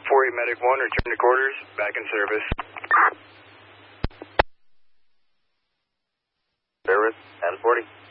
48 Medic 1, return to quarters, back in service. Service, 1040.